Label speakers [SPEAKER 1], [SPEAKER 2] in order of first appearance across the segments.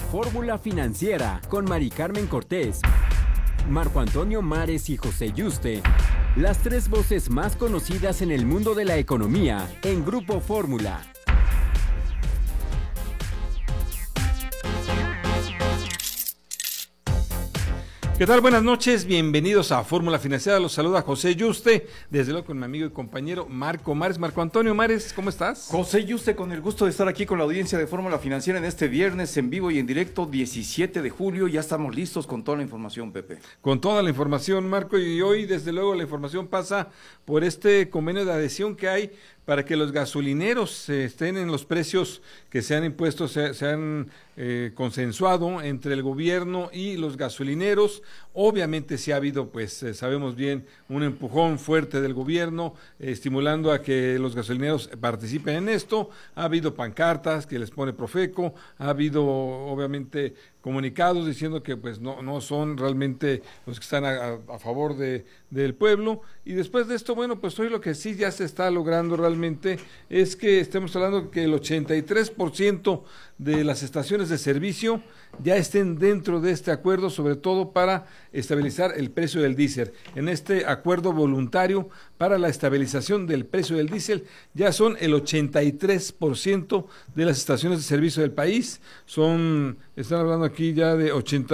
[SPEAKER 1] Fórmula Financiera con Mari Carmen Cortés, Marco Antonio Mares y José Yuste. Las tres voces más conocidas en el mundo de la economía en Grupo Fórmula.
[SPEAKER 2] ¿Qué tal? Buenas noches, bienvenidos a Fórmula Financiera, los saluda José Yuste, desde luego con mi amigo y compañero Marco Mares. Marco Antonio Mares, ¿cómo estás?
[SPEAKER 3] José Yuste, con el gusto de estar aquí con la audiencia de Fórmula Financiera en este viernes en vivo y en directo, 17 de julio, ya estamos listos con toda la información, Pepe.
[SPEAKER 2] Con toda la información, Marco, y hoy desde luego la información pasa por este convenio de adhesión que hay para que los gasolineros estén en los precios que se han impuesto, se han consensuado entre el gobierno y los gasolineros. Obviamente sí ha habido, pues sabemos bien, un empujón fuerte del gobierno, estimulando a que los gasolineros participen en esto. Ha habido pancartas que les pone Profeco, ha habido obviamente comunicados diciendo que pues no son realmente los que están a favor del pueblo. Y después de esto, bueno, pues hoy lo que sí ya se está logrando realmente es que estemos hablando que el 83% de las estaciones de servicio ya estén dentro de este acuerdo, sobre todo para estabilizar el precio del diésel. En este acuerdo voluntario para la estabilización del precio del diésel ya son el 83% de las estaciones de servicio del país. Están hablando aquí ya de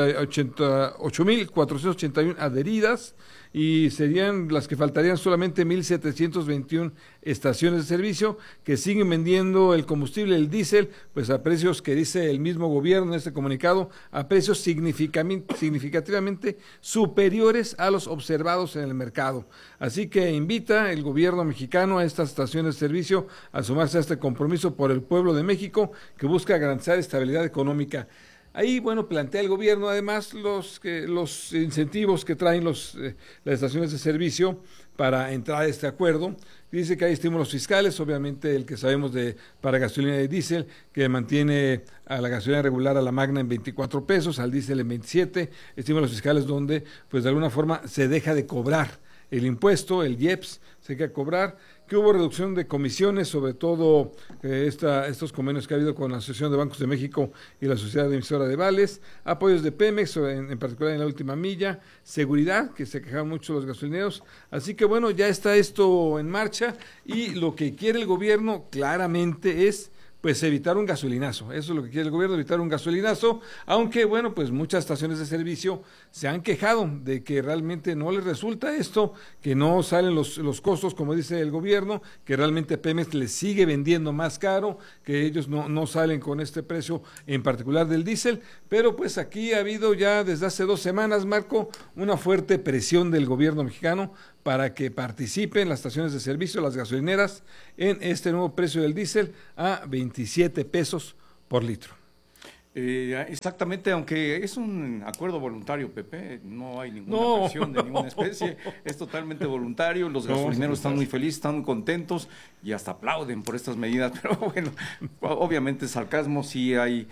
[SPEAKER 2] 88.481 adheridas, y serían las que faltarían solamente 1.721 estaciones de servicio que siguen vendiendo el combustible, el diésel, pues a precios que dice el mismo gobierno en este comunicado, a precios significativamente superiores a los observados en el mercado. Así que invita el gobierno mexicano a estas estaciones de servicio a sumarse a este compromiso por el pueblo de México que busca garantizar estabilidad económica. Ahí, bueno, plantea el gobierno además los incentivos que traen las estaciones de servicio para entrar a este acuerdo. Dice que hay estímulos fiscales, obviamente el que sabemos para gasolina y diésel, que mantiene a la gasolina regular, a la magna, en 24 pesos, al diésel en 27, estímulos fiscales donde pues de alguna forma se deja de cobrar el impuesto, el IEPS, se deja de cobrar, que hubo reducción de comisiones, sobre todo estos convenios que ha habido con la Asociación de Bancos de México y la Sociedad Emisora de Vales, apoyos de Pemex, en particular en la última milla, seguridad, que se quejaban mucho los gasolineros. Así que bueno, ya está esto en marcha, y lo que quiere el gobierno claramente es pues evitar un gasolinazo. Eso es lo que quiere el gobierno, evitar un gasolinazo, aunque bueno, pues muchas estaciones de servicio se han quejado de que realmente no les resulta esto, que no salen los costos, como dice el gobierno, que realmente Pemex les sigue vendiendo más caro, que ellos no salen con este precio en particular del diésel, pero pues aquí ha habido ya desde hace 2 semanas, Marco, una fuerte presión del gobierno mexicano para que participen las estaciones de servicio, las gasolineras, en este nuevo precio del diésel a 27 pesos por litro.
[SPEAKER 3] Exactamente, aunque es un acuerdo voluntario, Pepe, no hay ninguna presión de ninguna especie, es totalmente voluntario, los gasolineros están muy felices, están muy contentos y hasta aplauden por estas medidas, pero bueno, obviamente sarcasmo, sí hay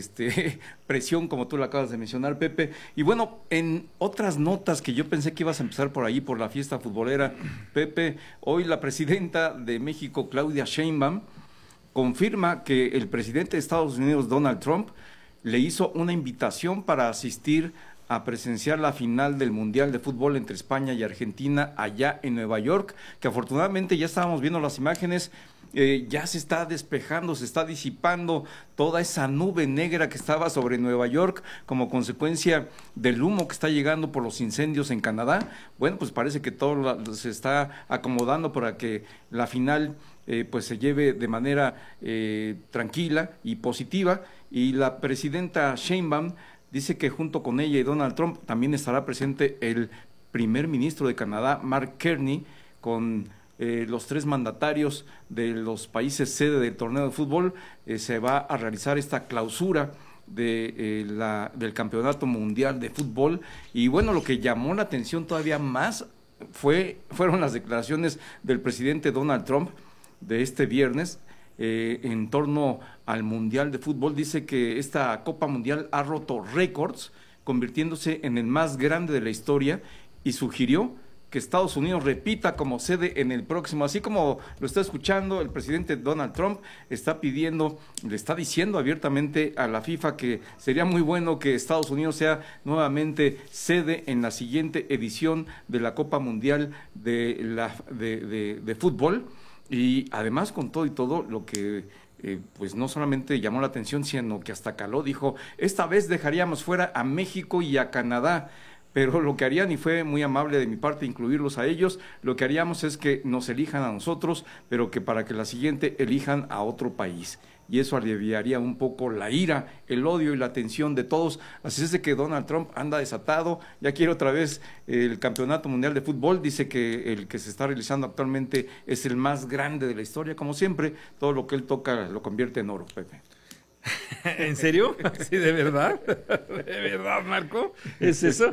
[SPEAKER 3] presión, como tú lo acabas de mencionar, Pepe. Y bueno, en otras notas que yo pensé que ibas a empezar por ahí, por la fiesta futbolera, Pepe, hoy la presidenta de México, Claudia Sheinbaum, confirma que el presidente de Estados Unidos, Donald Trump, le hizo una invitación para asistir a presenciar la final del Mundial de Fútbol entre España y Argentina allá en Nueva York, que afortunadamente ya estábamos viendo las imágenes, ya se está despejando, se está disipando toda esa nube negra que estaba sobre Nueva York como consecuencia del humo que está llegando por los incendios en Canadá. Bueno, pues parece que todo se está acomodando para que la final pues se lleve de manera tranquila y positiva, y la presidenta Sheinbaum dice que junto con ella y Donald Trump también estará presente el primer ministro de Canadá, Mark Carney, con los 3 mandatarios de los países sede del torneo de fútbol. Se va a realizar esta clausura del Campeonato Mundial de Fútbol, y bueno, lo que llamó la atención todavía más fueron las declaraciones del presidente Donald Trump de este viernes en torno al Mundial de Fútbol. Dice que esta Copa Mundial ha roto récords, convirtiéndose en el más grande de la historia, y sugirió que Estados Unidos repita como sede en el próximo, así como lo está escuchando el presidente Donald Trump, está pidiendo, le está diciendo abiertamente a la FIFA que sería muy bueno que Estados Unidos sea nuevamente sede en la siguiente edición de la Copa Mundial de fútbol, y además con todo y todo lo que pues no solamente llamó la atención, sino que hasta caló, dijo, esta vez dejaríamos fuera a México y a Canadá, pero lo que harían, y fue muy amable de mi parte incluirlos a ellos, lo que haríamos es que nos elijan a nosotros, pero que para que la siguiente elijan a otro país. Y eso aliviaría un poco la ira, el odio y la tensión de todos. Así es de que Donald Trump anda desatado, ya quiere otra vez el Campeonato Mundial de Fútbol, dice que el que se está realizando actualmente es el más grande de la historia, como siempre, todo lo que él toca lo convierte en oro, Pepe.
[SPEAKER 2] ¿En serio? Sí, ¿de verdad? ¿De verdad, Marco? ¿Es eso?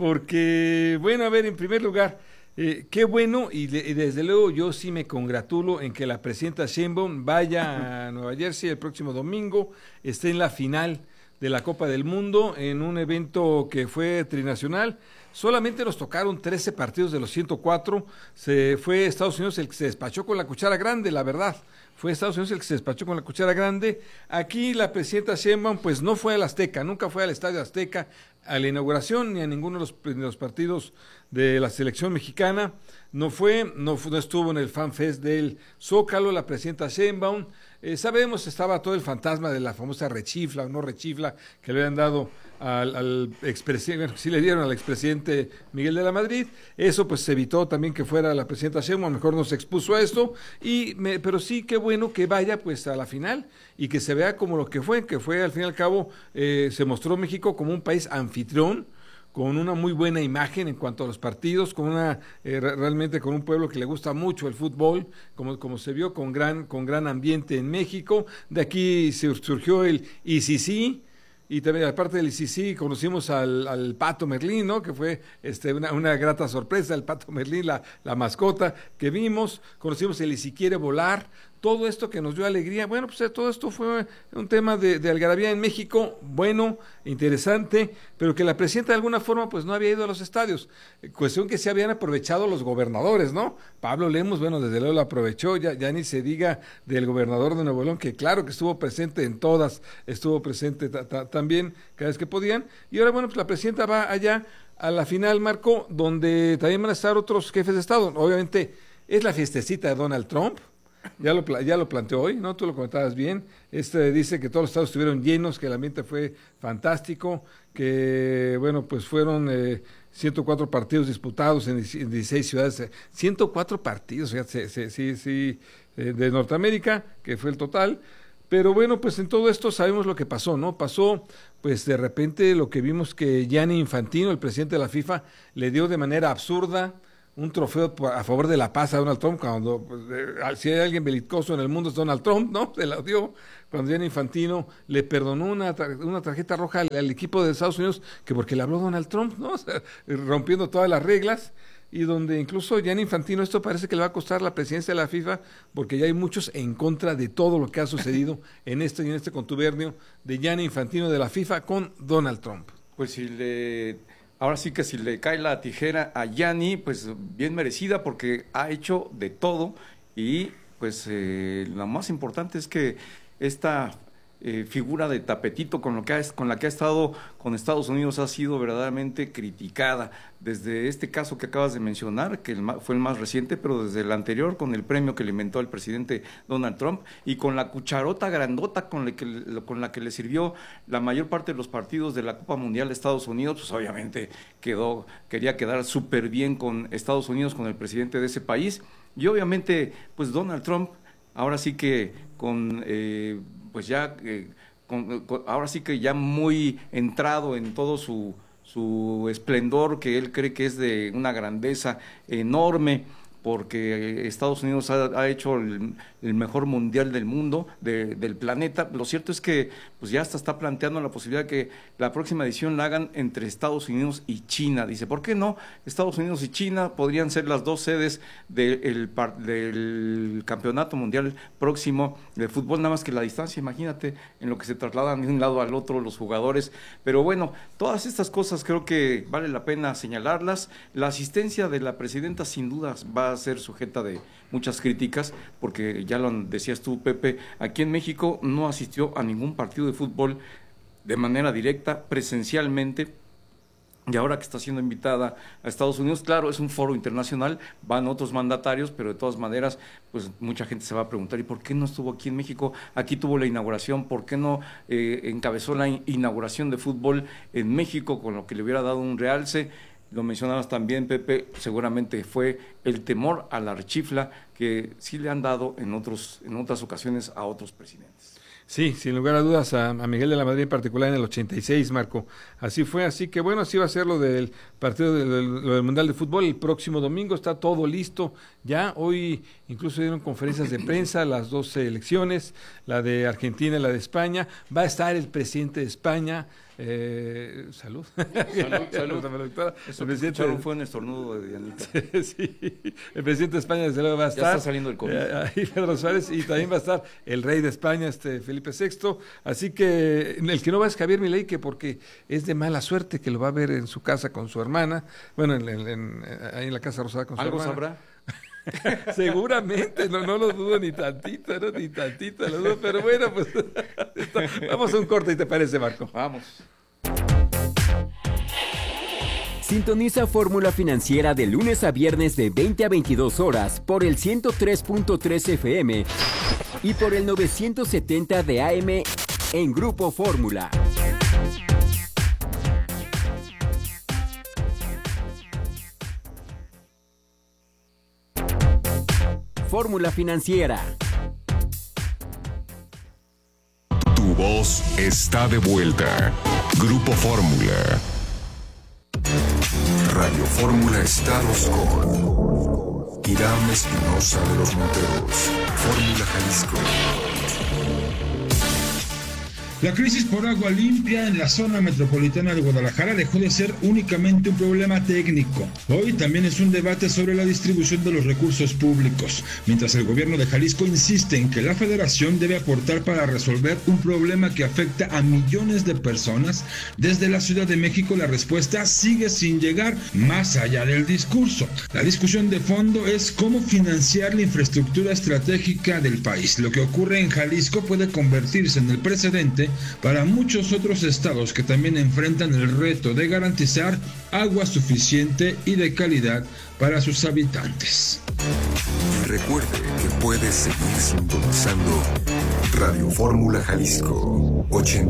[SPEAKER 2] Porque, bueno, a ver, en primer lugar, qué bueno, y desde luego yo sí me congratulo en que la presidenta Sheinbaum vaya a Nueva Jersey el próximo domingo, esté en la final de la Copa del Mundo, en un evento que fue trinacional. Solamente nos tocaron 13 partidos de los 104, fue Estados Unidos el que se despachó con la cuchara grande, la verdad. Fue Estados Unidos el que se despachó con la cuchara grande. Aquí la presidenta Sheinbaum pues no fue al Azteca, nunca fue al Estadio Azteca a la inauguración ni a ninguno de los partidos de la selección mexicana. No estuvo en el Fan Fest del Zócalo la presidenta Sheinbaum. Sabemos, estaba todo el fantasma de la famosa rechifla o no rechifla que le habían dado al expresidente, bueno, sí le dieron al expresidente Miguel de la Madrid. Eso pues se evitó también que fuera la presidenta Sheinbaum, mejor no se expuso a esto, pero sí, qué bueno que vaya pues a la final y que se vea como lo que fue al fin y al cabo, se mostró México como un país anfitrión, con una muy buena imagen en cuanto a los partidos, con realmente con un pueblo que le gusta mucho el fútbol, como se vio, con gran ambiente en México. De aquí surgió el ICC, y también aparte del ICC conocimos al Pato Merlín, ¿no? Que fue una grata sorpresa, el Pato Merlín, la mascota que vimos. Conocimos el Y Si Quiere Volar. Todo esto que nos dio alegría, bueno, pues todo esto fue un tema de algarabía en México, bueno, interesante, pero que la presidenta de alguna forma pues no había ido a los estadios, cuestión que se habían aprovechado los gobernadores, ¿no? Pablo Lemos, bueno, desde luego lo aprovechó, ya ni se diga del gobernador de Nuevo León, que claro que estuvo presente en todas, estuvo presente también cada vez que podían, y ahora bueno, pues la presidenta va allá a la final, Marco, donde también van a estar otros jefes de Estado, obviamente es la fiestecita de Donald Trump. Ya lo planteó hoy, ¿no? Tú lo comentabas bien. Dice que todos los estados estuvieron llenos, que el ambiente fue fantástico, que, bueno, pues fueron 104 partidos disputados en 16 ciudades. 104 partidos, fíjate, sí, de Norteamérica, que fue el total. Pero bueno, pues en todo esto sabemos lo que pasó, ¿no? Pasó, pues de repente lo que vimos que Gianni Infantino, el presidente de la FIFA, le dio de manera absurda un trofeo a favor de la paz a Donald Trump, cuando pues, si hay alguien belicoso en el mundo es Donald Trump, ¿no? Se la dio cuando Gianni Infantino le perdonó una tarjeta roja al equipo de Estados Unidos, que porque le habló Donald Trump, ¿no? O sea, rompiendo todas las reglas, y donde incluso Gianni Infantino, esto parece que le va a costar la presidencia de la FIFA, porque ya hay muchos en contra de todo lo que ha sucedido en este contubernio de Gianni Infantino de la FIFA con Donald Trump.
[SPEAKER 3] Pues ahora sí que si le cae la tijera a Gianni, pues bien merecida, porque ha hecho de todo, y pues lo más importante es que esta figura de tapetito con la que ha estado con Estados Unidos ha sido verdaderamente criticada, desde este caso que acabas de mencionar, que fue el más reciente, pero desde el anterior, con el premio que le inventó el presidente Donald Trump, y con la cucharota grandota con la que le sirvió la mayor parte de los partidos de la Copa Mundial de Estados Unidos, pues obviamente quería quedar súper bien con Estados Unidos, con el presidente de ese país, y obviamente pues Donald Trump, ahora sí que ahora sí que ya muy entrado en todo su esplendor, que él cree que es de una grandeza enorme, porque Estados Unidos ha hecho el mejor mundial del mundo, del planeta. Lo cierto es que pues ya hasta está planteando la posibilidad de que la próxima edición la hagan entre Estados Unidos y China. Dice, ¿por qué no? Estados Unidos y China podrían ser las dos sedes del campeonato mundial próximo de fútbol, nada más que la distancia, imagínate, en lo que se trasladan de un lado al otro los jugadores. Pero bueno, todas estas cosas creo que vale la pena señalarlas. La asistencia de la presidenta sin dudas va a ser sujeta de muchas críticas, porque ya lo decías tú, Pepe, aquí en México no asistió a ningún partido de fútbol de manera directa, presencialmente, y ahora que está siendo invitada a Estados Unidos, claro, es un foro internacional, van otros mandatarios, pero de todas maneras, pues mucha gente se va a preguntar, ¿y por qué no estuvo aquí en México? Aquí tuvo la inauguración, ¿por qué no encabezó la inauguración de fútbol en México, con lo que le hubiera dado un realce? Lo mencionabas también, Pepe, seguramente fue el temor a la rechifla que sí le han dado en otras ocasiones a otros presidentes.
[SPEAKER 2] Sí, sin lugar a dudas a Miguel de la Madrid en particular en el 86, Marco. Así fue, así que bueno, así va a ser lo del partido del Mundial de Fútbol el próximo domingo, está todo listo. Ya hoy incluso dieron conferencias de prensa, las dos selecciones, la de Argentina y la de España. Va a estar el presidente de España. Salud.
[SPEAKER 3] Salud. Eso que escucharon fue un estornudo de Dianita.
[SPEAKER 2] Sí, el presidente de España desde luego va a estar.
[SPEAKER 3] Ya está saliendo el COVID.
[SPEAKER 2] Ahí Pedro Suárez, y también va a estar el rey de España, Felipe VI. Así que el que no va es Javier Milei, que porque es de mala suerte que lo va a ver en su casa con su hermana. Bueno, ahí en la Casa Rosada con su hermana.
[SPEAKER 3] ¿Algo sabrá?
[SPEAKER 2] Seguramente, no lo dudo ni tantito, lo dudo, pero bueno, pues vamos a un corte, ¿y te parece, Marco?
[SPEAKER 3] Vamos.
[SPEAKER 1] Sintoniza Fórmula Financiera de lunes a viernes de 20 a 22 horas por el 103.3 FM y por el 970 de AM en Grupo Fórmula. Fórmula Financiera.
[SPEAKER 4] Tu voz está de vuelta. Grupo Fórmula. Radio Fórmula Estados con Irán Espinosa de los Monteros. Fórmula Jalisco.
[SPEAKER 5] La crisis por agua limpia en la zona metropolitana de Guadalajara dejó de ser únicamente un problema técnico. Hoy también es un debate sobre la distribución de los recursos públicos, mientras el gobierno de Jalisco insiste en que la federación debe aportar para resolver un problema que afecta a millones de personas. Desde la Ciudad de México la respuesta sigue sin llegar más allá del discurso. La discusión de fondo es cómo financiar la infraestructura estratégica del país. Lo que ocurre en Jalisco puede convertirse en el precedente para muchos otros estados que también enfrentan el reto de garantizar agua suficiente y de calidad para sus habitantes.
[SPEAKER 4] Recuerde que puedes seguir sintonizando Radio Fórmula Jalisco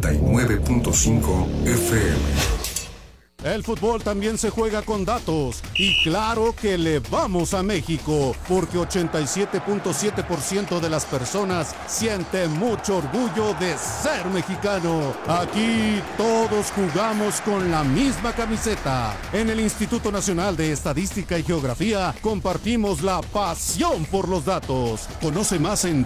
[SPEAKER 4] 89.5 FM.
[SPEAKER 6] El fútbol también se juega con datos y claro que le vamos a México porque 87.7% de las personas siente mucho orgullo de ser mexicano. Aquí todos jugamos con la misma camiseta. En el Instituto Nacional de Estadística y Geografía compartimos la pasión por los datos. Conoce más en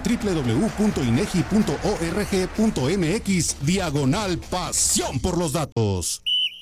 [SPEAKER 6] www.inegi.org.mx/pasión por los datos.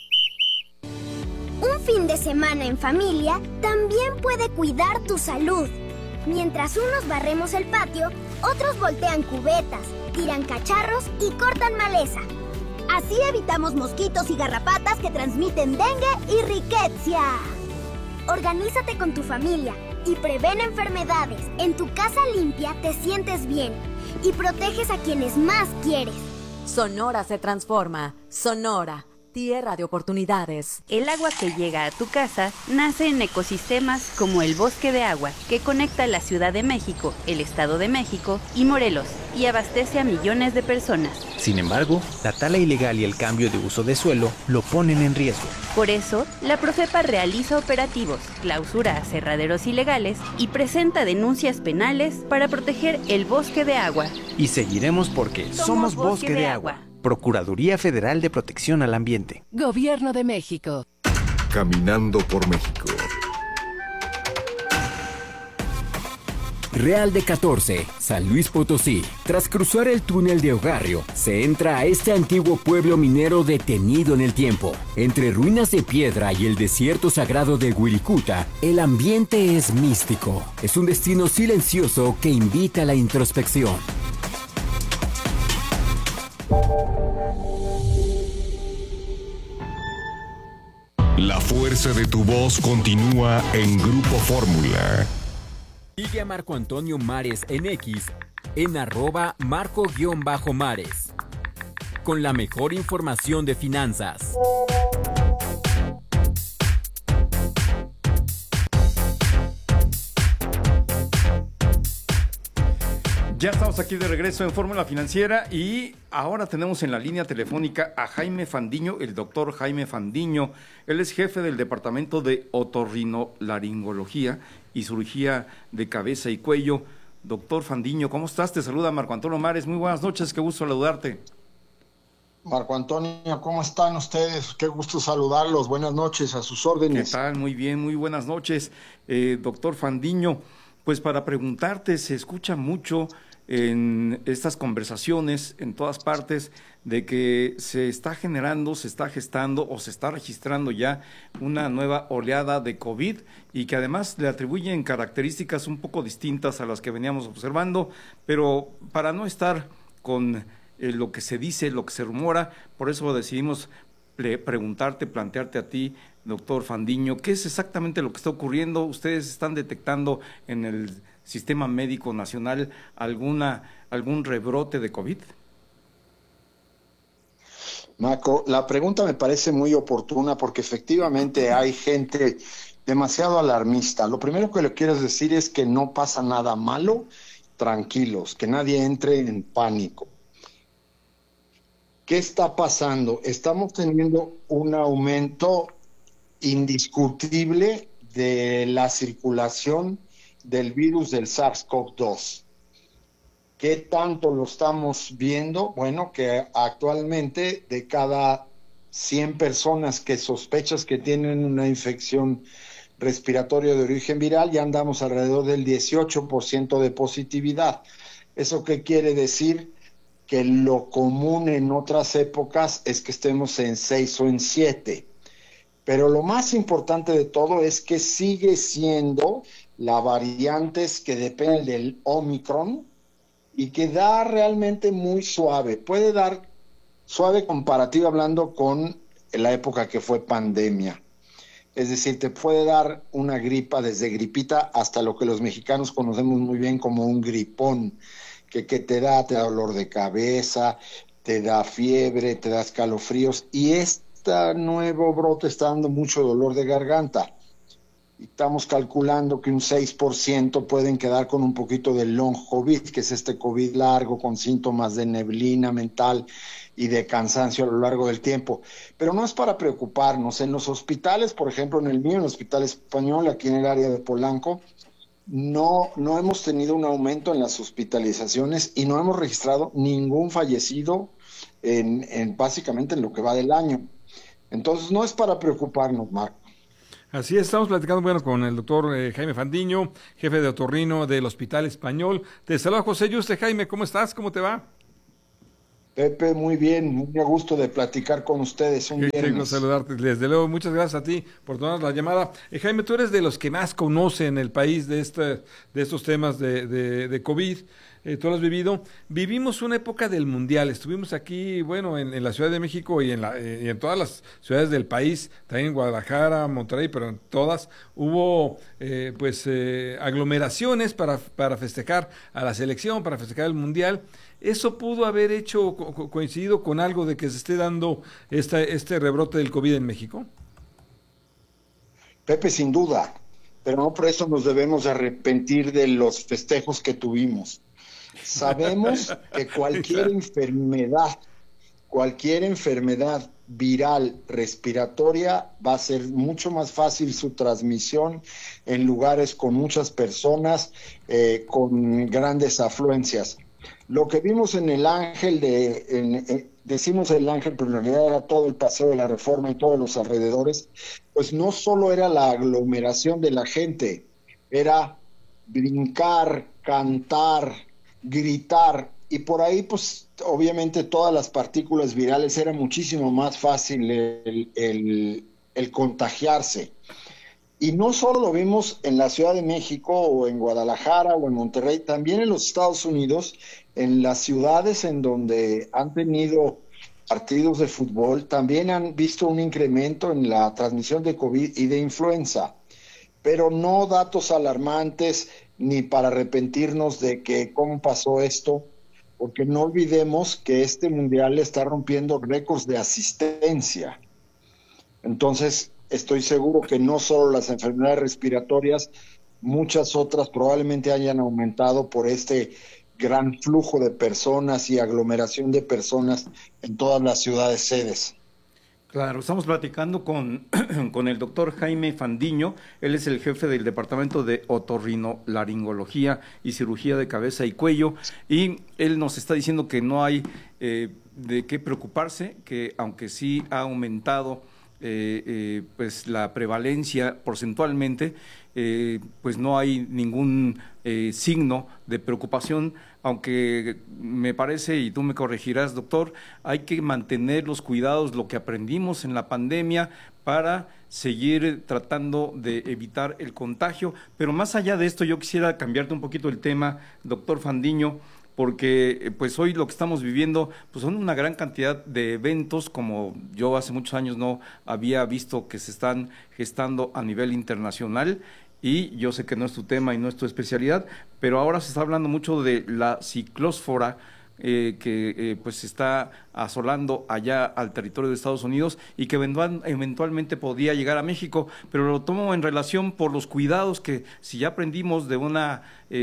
[SPEAKER 7] Un fin de semana en familia también puede cuidar tu salud. Mientras unos barremos el patio, otros voltean cubetas, tiran cacharros y cortan maleza. Así evitamos mosquitos y garrapatas que transmiten dengue y riqueza. Organízate con tu familia y prevén enfermedades. En tu casa limpia te sientes bien y proteges a quienes más quieres.
[SPEAKER 8] Sonora se transforma. Sonora. Tierra de oportunidades.
[SPEAKER 9] El agua que llega a tu casa nace en ecosistemas como el Bosque de Agua, que conecta la Ciudad de México, el Estado de México y Morelos, y abastece a millones de personas.
[SPEAKER 10] Sin embargo, la tala ilegal y el cambio de uso de suelo lo ponen en riesgo.
[SPEAKER 9] Por eso, la Profepa realiza operativos, clausura aserraderos ilegales y presenta denuncias penales para proteger el Bosque de Agua.
[SPEAKER 10] Y seguiremos porque somos Bosque de Agua. Procuraduría Federal de Protección al Ambiente.
[SPEAKER 8] Gobierno de México.
[SPEAKER 4] Caminando por México.
[SPEAKER 1] Real de 14, San Luis Potosí. Tras cruzar el túnel de Ogarrio, se entra a este antiguo pueblo minero detenido en el tiempo. Entre ruinas de piedra y el desierto sagrado de Wirikuta, el ambiente es místico. Es un destino silencioso que invita a la introspección.
[SPEAKER 4] La fuerza de tu voz continúa en Grupo Fórmula.
[SPEAKER 1] Sigue a Marco Antonio Mares en X, en @Marco_Mares, con la mejor información de finanzas.
[SPEAKER 3] Ya estamos aquí de regreso en Fórmula Financiera y ahora tenemos en la línea telefónica a Jaime Fandiño, el doctor Jaime Fandiño. Él es jefe del Departamento de Otorrinolaringología y Cirugía de Cabeza y Cuello. Doctor Fandiño, ¿cómo estás? Te saluda Marco Antonio Mares. Muy buenas noches, qué gusto saludarte.
[SPEAKER 11] Marco Antonio, ¿cómo están ustedes? Qué gusto saludarlos. Buenas noches, a sus órdenes.
[SPEAKER 3] ¿Qué tal? Muy bien, muy buenas noches. Doctor Fandiño, pues para preguntarte, se escucha mucho en estas conversaciones en todas partes de que se está generando, se está gestando o se está registrando ya una nueva oleada de COVID y que además le atribuyen características un poco distintas a las que veníamos observando, pero para no estar con lo que se dice, lo que se rumora, por eso decidimos preguntarte, plantearte a ti, doctor Fandiño, ¿qué es exactamente lo que está ocurriendo? ¿Ustedes están detectando en el Sistema Médico Nacional algún rebrote de COVID?
[SPEAKER 11] Marco, la pregunta me parece muy oportuna porque efectivamente hay gente demasiado alarmista. Lo primero que le quiero decir es que no pasa nada malo, tranquilos, que nadie entre en pánico. ¿Qué está pasando? Estamos teniendo un aumento indiscutible de la circulación del virus del SARS-CoV-2. ¿Qué tanto lo estamos viendo? Bueno, que actualmente de cada 100 personas que sospechas que tienen una infección respiratoria de origen viral, ya andamos alrededor del 18% de positividad. ¿Eso qué quiere decir? Que lo común en otras épocas es que estemos en 6 o en 7. Pero lo más importante de todo es que sigue siendo la variante que depende del Omicron y que da realmente muy suave. Puede dar suave comparativo hablando con la época que fue pandemia. Es decir, te puede dar una gripa desde gripita hasta lo que los mexicanos conocemos muy bien como un gripón, que te da dolor de cabeza, te da fiebre, te da escalofríos, y este nuevo brote está dando mucho dolor de garganta. Estamos calculando que un 6% pueden quedar con un poquito de long COVID, que es este COVID largo con síntomas de neblina mental y de cansancio a lo largo del tiempo. Pero no es para preocuparnos. En los hospitales, por ejemplo, en el mío, en el Hospital Español, aquí en el área de Polanco, no hemos tenido un aumento en las hospitalizaciones y no hemos registrado ningún fallecido básicamente en lo que va del año. Entonces no es para preocuparnos, Marco.
[SPEAKER 2] Así es, estamos platicando con el doctor Jaime Fandiño, jefe de otorrino del Hospital Español. Te saluda José Yuste. Jaime, ¿cómo estás? ¿Cómo te va?
[SPEAKER 11] Pepe, muy bien, muy a gusto de platicar con ustedes un viernes.
[SPEAKER 2] Quiero saludarte, desde luego, muchas gracias a ti por tomar la llamada. Jaime, tú eres de los que más conocen el país de estos temas de COVID. Tú lo has vivido. Vivimos una época del Mundial. Estuvimos aquí, en la Ciudad de México y en todas las ciudades del país, también en Guadalajara, Monterrey, pero en todas hubo aglomeraciones para festejar a la selección, para festejar el Mundial. ¿Eso pudo haber coincidido con algo de que se esté dando este rebrote del COVID en México?
[SPEAKER 11] Pepe, sin duda, pero no por eso nos debemos arrepentir de los festejos que tuvimos. Sabemos que cualquier enfermedad viral respiratoria va a ser mucho más fácil su transmisión en lugares con muchas personas, con grandes afluencias. Lo que vimos en el Ángel, decimos el Ángel, pero en realidad era todo el Paseo de la Reforma y todos los alrededores, pues no solo era la aglomeración de la gente, era brincar, cantar, gritar, y por ahí pues obviamente todas las partículas virales era muchísimo más fácil el contagiarse. Y no solo lo vimos en la Ciudad de México o en Guadalajara o en Monterrey, también en los Estados Unidos, en las ciudades en donde han tenido partidos de fútbol, también han visto un incremento en la transmisión de COVID y de influenza, pero no datos alarmantes ni para arrepentirnos de que cómo pasó esto, porque no olvidemos que este mundial está rompiendo récords de asistencia. Entonces, estoy seguro que no solo las enfermedades respiratorias, muchas otras probablemente hayan aumentado por este gran flujo de personas y aglomeración de personas en todas las ciudades sedes.
[SPEAKER 3] Claro, estamos platicando con el doctor Jaime Fandiño. Él es el jefe del Departamento de Otorrinolaringología y Cirugía de Cabeza y Cuello, y él nos está diciendo que no hay de qué preocuparse, que aunque sí ha aumentado pues la prevalencia porcentualmente, pues no hay ningún signo de preocupación, aunque me parece, y tú me corregirás, doctor, hay que mantener los cuidados, lo que aprendimos en la pandemia, para seguir tratando de evitar el contagio. Pero más allá de esto, yo quisiera cambiarte un poquito el tema, doctor Fandiño, porque pues hoy lo que estamos viviendo pues son una gran cantidad de eventos, como yo hace muchos años no había visto, que se están gestando a nivel internacional, y yo sé que no es tu tema y no es tu especialidad, pero ahora se está hablando mucho de la ciclósfora que pues está asolando allá al territorio de Estados Unidos y que eventualmente podría llegar a México, pero lo tomo en relación por los cuidados que, si ya aprendimos de una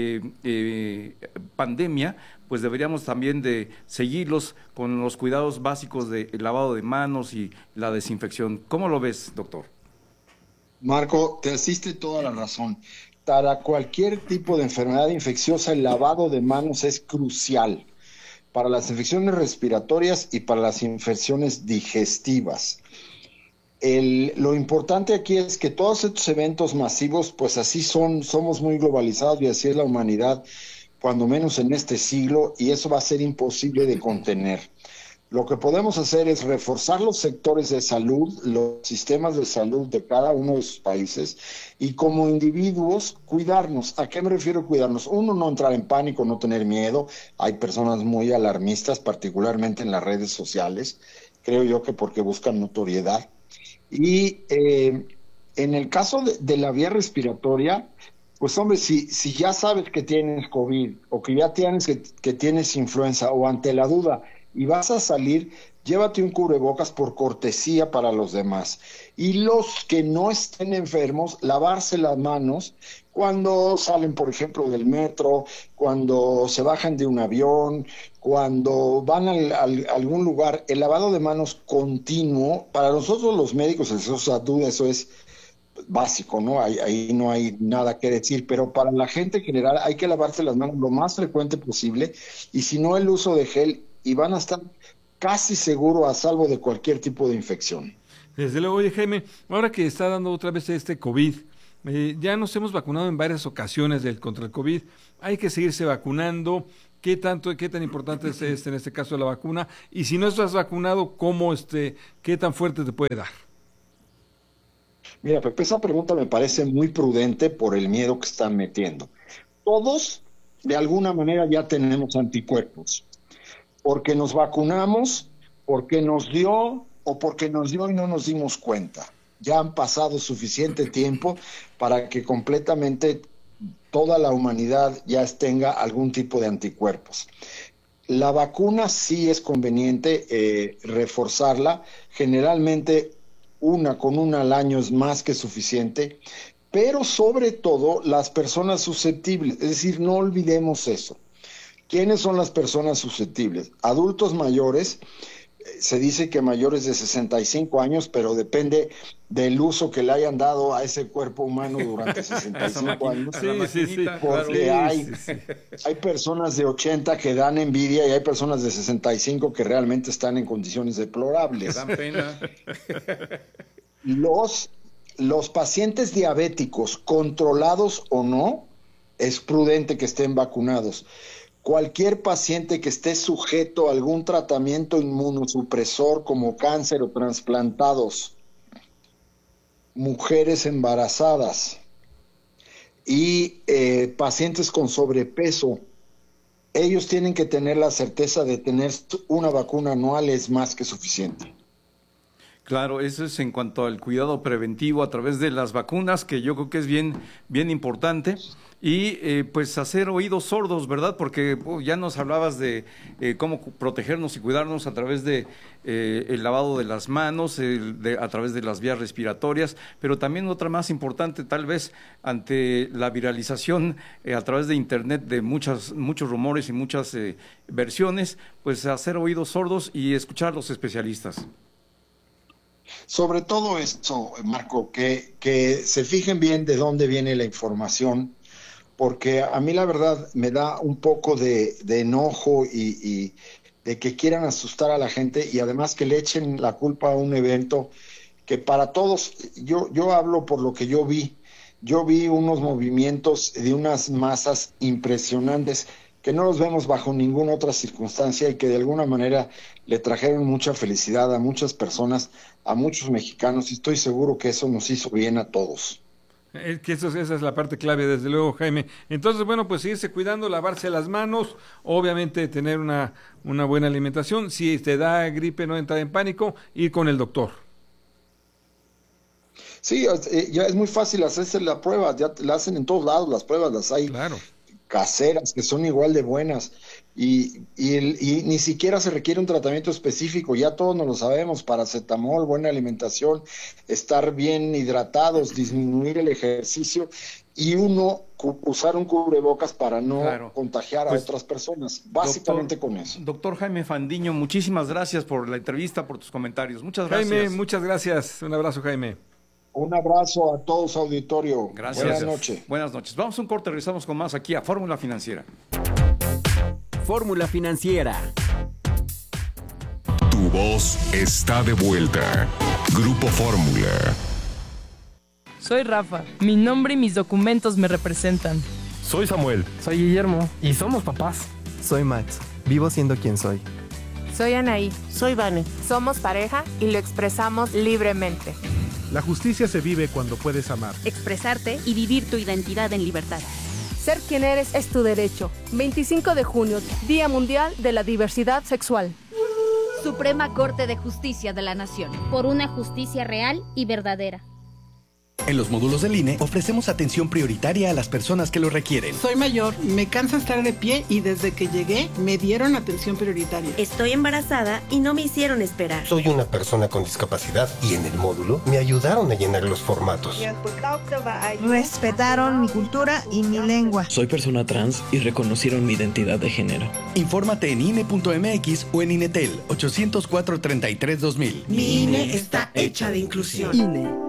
[SPEAKER 3] pandemia, pues deberíamos también de seguirlos con los cuidados básicos de lavado de manos y la desinfección. ¿Cómo lo ves, doctor?
[SPEAKER 11] Marco, te asiste toda la razón. Para cualquier tipo de enfermedad infecciosa, el lavado de manos es crucial para las infecciones respiratorias y para las infecciones digestivas. Lo importante aquí es que todos estos eventos masivos, pues así somos muy globalizados y así es la humanidad, cuando menos en este siglo, y eso va a ser imposible de contener. Lo que podemos hacer es reforzar los sectores de salud, los sistemas de salud de cada uno de sus países, y como individuos cuidarnos. ¿A qué me refiero cuidarnos? Uno, no entrar en pánico, no tener miedo. Hay personas muy alarmistas, particularmente en las redes sociales, creo yo que porque buscan notoriedad. Y en el caso de la vía respiratoria, pues hombre, si ya sabes que tienes COVID o que ya tienes que tienes influenza, o ante la duda y vas a salir, llévate un cubrebocas por cortesía para los demás. Y los que no estén enfermos, lavarse las manos cuando salen, por ejemplo, del metro, cuando se bajan de un avión, cuando van a algún lugar. El lavado de manos continuo, para nosotros los médicos, eso es básico, ¿no? Ahí no hay nada que decir, pero para la gente en general hay que lavarse las manos lo más frecuente posible, y si no, el uso de gel, y van a estar casi seguro a salvo de cualquier tipo de infección.
[SPEAKER 2] Desde luego. Oye, Jaime, ahora que está dando otra vez este COVID, ya nos hemos vacunado en varias ocasiones contra el COVID, hay que seguirse vacunando. ¿Qué tan importante es en este caso la vacuna? Y si no estás vacunado, ¿qué tan fuerte te puede dar?
[SPEAKER 11] Mira, Pepe, esa pregunta me parece muy prudente por el miedo que están metiendo. Todos, de alguna manera, ya tenemos anticuerpos. Porque nos vacunamos, porque nos dio, o porque nos dio y no nos dimos cuenta. Ya han pasado suficiente tiempo para que completamente toda la humanidad ya tenga algún tipo de anticuerpos. La vacuna sí es conveniente reforzarla. Generalmente con una al año es más que suficiente, pero sobre todo las personas susceptibles. Es decir, no olvidemos eso. ¿Quiénes son las personas susceptibles? Adultos mayores, se dice que mayores de 65 años, pero depende del uso que le hayan dado a ese cuerpo humano durante 65 años.
[SPEAKER 2] Sí,
[SPEAKER 11] porque hay personas de 80 que dan envidia, y hay personas de 65 que realmente están en condiciones deplorables.
[SPEAKER 3] Dan pena.
[SPEAKER 11] Los pacientes diabéticos, controlados o no, es prudente que estén vacunados. Cualquier paciente que esté sujeto a algún tratamiento inmunosupresor como cáncer o trasplantados, mujeres embarazadas y pacientes con sobrepeso, ellos tienen que tener la certeza de tener una vacuna anual, es más que suficiente.
[SPEAKER 3] Claro, eso es en cuanto al cuidado preventivo a través de las vacunas, que yo creo que es bien importante. Y pues hacer oídos sordos, ¿verdad? Porque ya nos hablabas de cómo protegernos y cuidarnos a través de el lavado de las manos, a través de las vías respiratorias, pero también otra más importante, tal vez ante la viralización a través de Internet de muchos rumores y muchas versiones, pues hacer oídos sordos y escuchar a los especialistas.
[SPEAKER 11] Sobre todo esto, Marco, que se fijen bien de dónde viene la información, porque a mí la verdad me da un poco de enojo y de que quieran asustar a la gente y además que le echen la culpa a un evento que para todos, yo hablo por lo que yo vi unos movimientos de unas masas impresionantes que no los vemos bajo ninguna otra circunstancia y que de alguna manera le trajeron mucha felicidad a muchas personas, a muchos mexicanos, y estoy seguro que eso nos hizo bien a todos.
[SPEAKER 2] Que esa es la parte clave, desde luego, Jaime. Entonces, bueno, pues seguirse cuidando, lavarse las manos, obviamente tener una buena alimentación. Si te da gripe, no entrar en pánico, ir con el doctor. Sí,
[SPEAKER 11] ya es muy fácil hacerse la prueba, ya la hacen en todos lados, las pruebas las hay.
[SPEAKER 2] Claro.
[SPEAKER 11] Caseras, que son igual de buenas, y ni siquiera se requiere un tratamiento específico, ya todos nos lo sabemos: paracetamol, buena alimentación, estar bien hidratados, disminuir el ejercicio y usar un cubrebocas para no contagiar a otras personas, básicamente con eso.
[SPEAKER 3] Doctor Jaime Fandiño, muchísimas gracias por la entrevista, por tus comentarios, muchas gracias.
[SPEAKER 2] Jaime, muchas gracias, un abrazo, Jaime.
[SPEAKER 11] Un abrazo a todos, auditorio.
[SPEAKER 3] Gracias.
[SPEAKER 11] Buenas noches.
[SPEAKER 3] Buenas noches. Vamos a un corte, regresamos con más aquí a Fórmula Financiera.
[SPEAKER 1] Fórmula Financiera.
[SPEAKER 4] Tu voz está de vuelta. Grupo Fórmula.
[SPEAKER 12] Soy Rafa. Mi nombre y mis documentos me representan.
[SPEAKER 13] Soy Samuel.
[SPEAKER 14] Soy Guillermo. Y somos papás.
[SPEAKER 15] Soy Max. Vivo siendo quien soy.
[SPEAKER 16] Soy Anaí.
[SPEAKER 17] Soy Vane.
[SPEAKER 16] Somos pareja y lo expresamos libremente.
[SPEAKER 18] La justicia se vive cuando puedes amar,
[SPEAKER 9] expresarte y vivir tu identidad en libertad.
[SPEAKER 19] Ser quien eres es tu derecho. 25 de junio, Día Mundial de la Diversidad Sexual.
[SPEAKER 20] Suprema Corte de Justicia de la Nación.
[SPEAKER 21] Por una justicia real y verdadera.
[SPEAKER 22] En los módulos del INE ofrecemos atención prioritaria a las personas que lo requieren.
[SPEAKER 23] Soy mayor, me cansa estar de pie y desde que llegué me dieron atención prioritaria.
[SPEAKER 24] Estoy embarazada y no me hicieron esperar.
[SPEAKER 25] Soy una persona con discapacidad y en el módulo me ayudaron a llenar los formatos.
[SPEAKER 26] Respetaron mi cultura y mi lengua.
[SPEAKER 27] Soy persona trans y reconocieron mi identidad de género.
[SPEAKER 22] Infórmate en INE.mx o en INETEL 804-33-2000.
[SPEAKER 23] Mi INE está hecha de inclusión.
[SPEAKER 22] INE.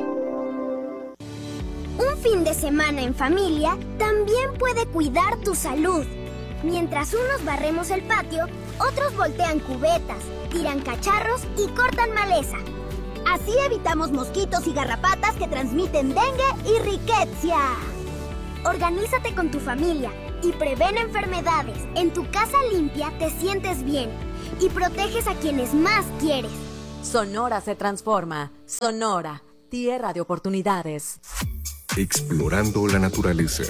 [SPEAKER 7] Un fin de semana en familia también puede cuidar tu salud. Mientras unos barremos el patio, otros voltean cubetas, tiran cacharros y cortan maleza. Así evitamos mosquitos y garrapatas que transmiten dengue y riqueza. Organízate con tu familia y prevén enfermedades. En tu casa limpia te sientes bien y proteges a quienes más quieres.
[SPEAKER 8] Sonora se transforma. Sonora, tierra de oportunidades.
[SPEAKER 4] Explorando la naturaleza.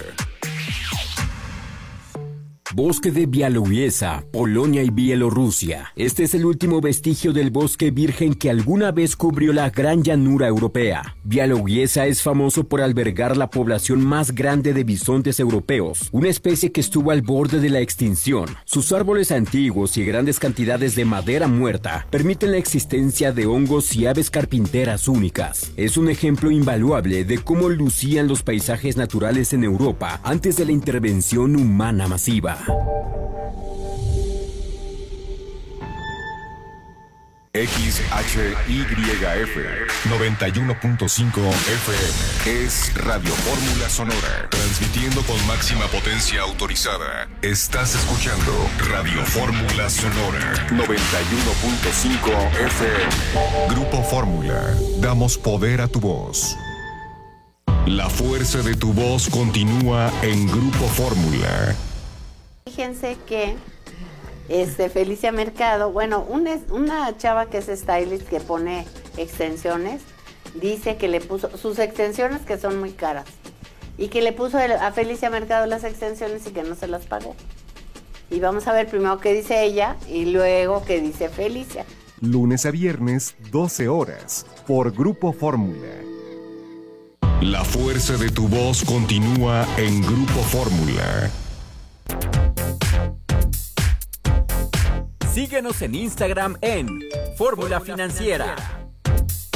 [SPEAKER 1] Bosque de Białowieża, Polonia y Bielorrusia. Este es el último vestigio del bosque virgen que alguna vez cubrió la gran llanura europea. Białowieża es famoso por albergar la población más grande de bisontes europeos, una especie que estuvo al borde de la extinción. Sus árboles antiguos y grandes cantidades de madera muerta permiten la existencia de hongos y aves carpinteras únicas. Es un ejemplo invaluable de cómo lucían los paisajes naturales en Europa antes de la intervención humana masiva.
[SPEAKER 4] XHYF 91.5 FM es Radio Fórmula Sonora, transmitiendo con máxima potencia autorizada. Estás escuchando Radio Fórmula Sonora 91.5 FM. Grupo Fórmula, damos poder a tu voz. La fuerza de tu voz continúa en Grupo Fórmula.
[SPEAKER 2] Fíjense que Felicia Mercado, bueno, una chava que es stylist que pone extensiones, dice que le puso sus extensiones que son muy caras y que le puso a Felicia Mercado las extensiones y que no se las pagó. Y vamos a ver primero qué dice ella y luego qué dice Felicia.
[SPEAKER 5] Lunes a viernes, 12 horas, por Grupo Fórmula.
[SPEAKER 4] La fuerza de tu voz continúa en Grupo Fórmula.
[SPEAKER 1] Síguenos en Instagram en Fórmula Financiera.